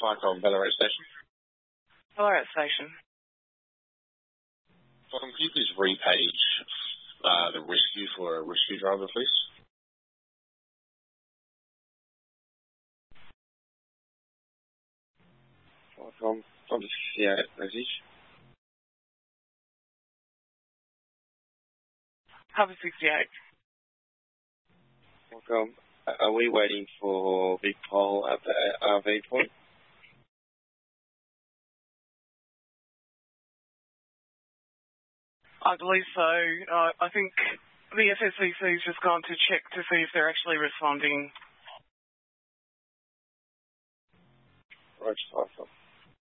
Falcon, Ballarat Station. Ballarat Station. Falcon, can you please repage the rescue for a rescue driver, please? Falcon, 68 message. Cover 68. Falcon, are we waiting for Big Pole at the RV point? I believe so. I think the FSCC's just gone to check to see if they're actually responding. Right, Falcon.